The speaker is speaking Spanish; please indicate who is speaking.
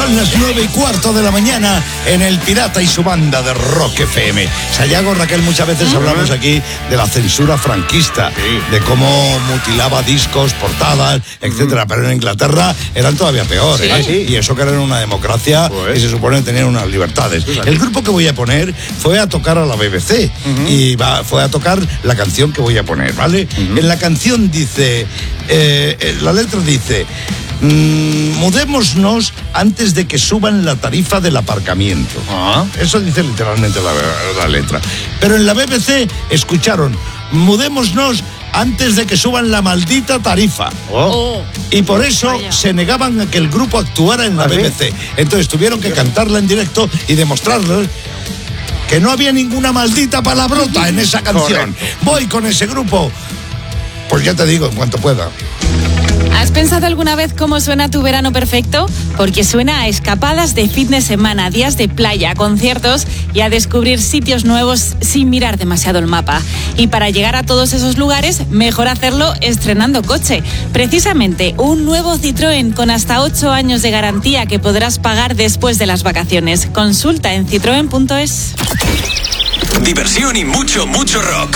Speaker 1: Son las 9:15 de la mañana en El Pirata y su banda de Rock FM. Sayago, Raquel, muchas veces hablamos aquí de la censura franquista, de cómo mutilaba discos, portadas, etcétera. Pero en Inglaterra eran todavía peores, y eso que era una democracia y se supone que tenían unas libertades. El grupo que voy a poner fue a tocar a la BBC y fue a tocar la canción que voy a poner, ¿vale? En la canción dice, la letra dice: mudémonos antes de que suban la tarifa del aparcamiento. Eso dice literalmente la letra. Pero en la BBC escucharon: mudémonos antes de que suban la maldita tarifa. Y por eso se negaban a que el grupo actuara en la BBC. Entonces tuvieron que cantarla en directo y demostrarles que no había ninguna maldita palabrota en esa canción. Voy con ese grupo, pues ya te digo, en cuanto pueda.
Speaker 2: ¿Has pensado alguna vez cómo suena tu verano perfecto? Porque suena a escapadas de fin de semana, días de playa, conciertos y a descubrir sitios nuevos sin mirar demasiado el mapa. Y para llegar a todos esos lugares, mejor hacerlo estrenando coche. Precisamente, un nuevo Citroën con hasta 8 años de garantía que podrás pagar después de las vacaciones. Consulta en citroen.es.
Speaker 3: Diversión y mucho rock.